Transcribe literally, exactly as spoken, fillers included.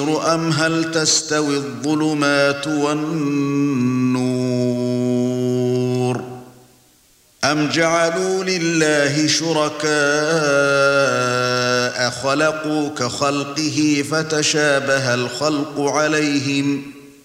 أَمْ هَلْ تَسْتَوِي الظُّلُمَاتُ وَالنُّورُ أَمْ جَعَلُوا لِلَّهِ شُرَكَاءَ خَلَقُوا كَخَلْقِهِ فَتَشَابَهَ الْخَلْقُ عَلَيْهِمْ